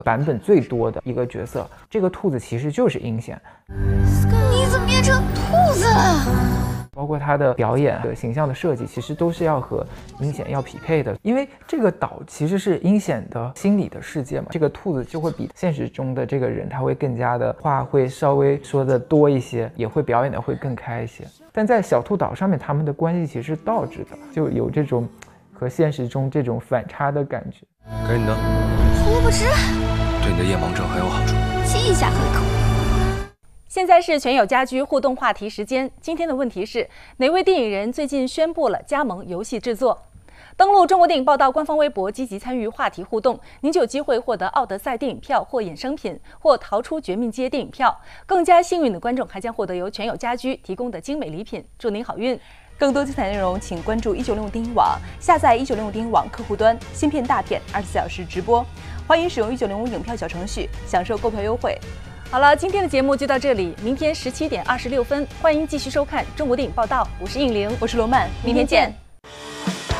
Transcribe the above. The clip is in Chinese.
版本最多的一个角色。这个兔子其实就是阴险。 你怎么变成兔子了？ 包括他的表演的形象的设计，其实都是要和阴险要匹配的，因为这个岛其实是阴险的心理的世界嘛，这个兔子就会比现实中的这个人，他会更加的话会稍微说的多一些，也会表演的会更开一些。但在小兔岛上面，他们的关系其实是倒置的，就有这种和现实中这种反差的感觉。 给你的， 胡萝卜汁对你的夜盲症很有好处， 亲一下喝一口。 现在是全友家居互动话题时间。今天的问题是：哪位电影人最近宣布了加盟游戏制作？登录中国电影报道官方微博，积极参与话题互动，您就有机会获得奥德赛电影票或衍生品，或逃出绝命街电影票。更加幸运的观众还将获得由全友家居提供的精美礼品。祝您好运！更多精彩内容，请关注1965电影网，下载1965电影网客户端，新片大片24小时直播。欢迎使用1965影票小程序，享受购票优惠。好了，今天的节目就到这里。明天17点26分，欢迎继续收看中国电影报道。我是应玲，我是罗曼，明天见。